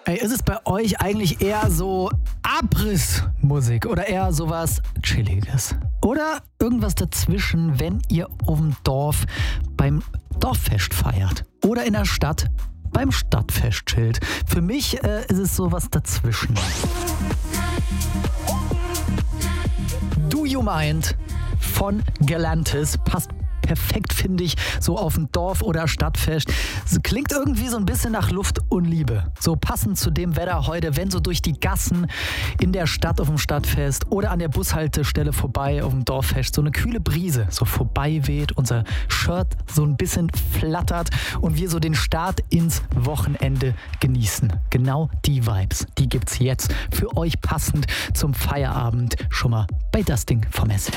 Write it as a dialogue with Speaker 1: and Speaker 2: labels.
Speaker 1: Ey, ist es bei euch eigentlich eher so Abrissmusik oder eher sowas Chilliges? Oder irgendwas dazwischen, wenn ihr auf dem Dorf beim Dorffest feiert? Oder in der Stadt beim Stadtfest chillt? Für mich ist es sowas dazwischen. Do You Mind von Galantis passt perfekt, finde ich, so auf ein Dorf- oder Stadtfest. Es klingt irgendwie so ein bisschen nach Luft und Liebe. So passend zu dem Wetter heute, wenn so durch die Gassen in der Stadt auf dem Stadtfest oder an der Bushaltestelle vorbei auf dem Dorffest so eine kühle Brise so vorbei weht, unser Shirt so ein bisschen flattert und wir so den Start ins Wochenende genießen. Genau die Vibes, die gibt's jetzt für euch passend zum Feierabend schon mal bei Das Ding vom SWR.